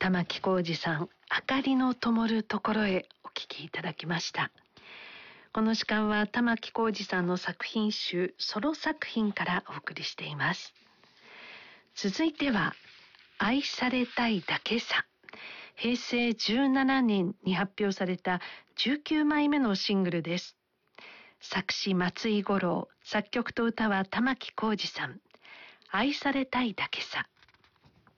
玉置浩二さん、明かりの灯るところへお聞きいただきました。この時間は玉置浩二さんの作品集ソロ作品からお送りしています。続いては愛されたいだけさ、平成17年に発表された19枚目のシングルです。作詞松井五郎、作曲と歌は玉置浩二さん。愛されたいだけさ。